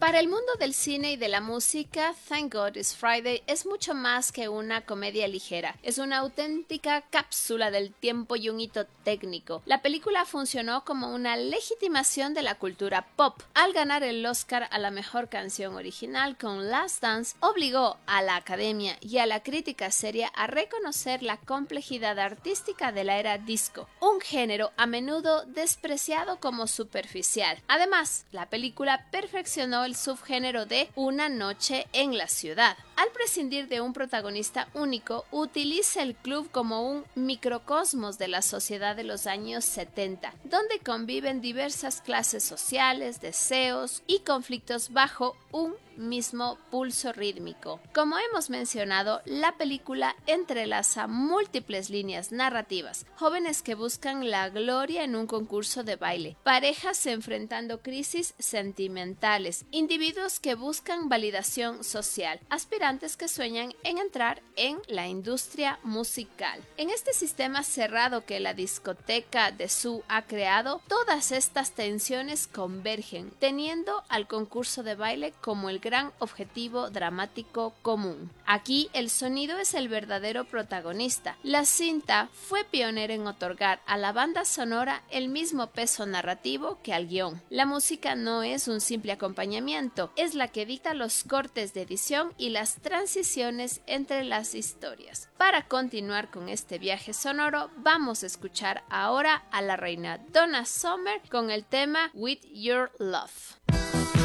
Para el mundo del cine y de la música, Thank God It's Friday es mucho más que una comedia ligera. Es una auténtica cápsula del tiempo y un hito técnico. La película funcionó como una legitimación de la cultura pop. Al ganar el Oscar a la mejor canción original con Last Dance, obligó a la academia y a la crítica seria a reconocer la complejidad artística de la era disco, un género a menudo despreciado como superficial. Además, la película perfeccionó el subgénero de Una noche en la ciudad. Al prescindir de un protagonista único, utiliza el club como un microcosmos de la sociedad de los años 70, donde conviven diversas clases sociales, deseos y conflictos bajo un mismo pulso rítmico. Como hemos mencionado, la película entrelaza múltiples líneas narrativas, jóvenes que buscan la gloria en un concurso de baile, parejas enfrentando crisis sentimentales, individuos que buscan validación social, aspirantes que sueñan en entrar en la industria musical. En este sistema cerrado que la discoteca de Su ha creado, todas estas tensiones convergen, teniendo al concurso de baile como el gran objetivo dramático común. Aquí el sonido es el verdadero protagonista. La cinta fue pionera en otorgar a la banda sonora el mismo peso narrativo que al guión. La música no es un simple acompañamiento, es la que dicta los cortes de edición y las transiciones entre las historias. Para continuar con este viaje sonoro, vamos a escuchar ahora a la reina Donna Summer con el tema With Your Love.